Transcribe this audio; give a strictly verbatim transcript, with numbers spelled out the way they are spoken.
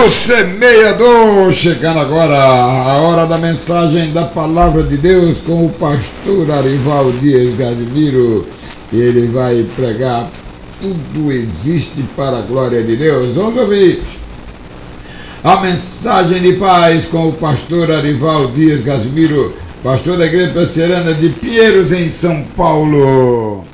O semeador, chegando agora a hora da mensagem da palavra de Deus com o pastor Arival Dias Gadimiro. Ele vai pregar tudo existe para a glória de Deus. Vamos ouvir a mensagem de paz com o pastor Arival Dias Gadimiro, pastor da Igreja Presbiteriana de Pinheiros, em São Paulo.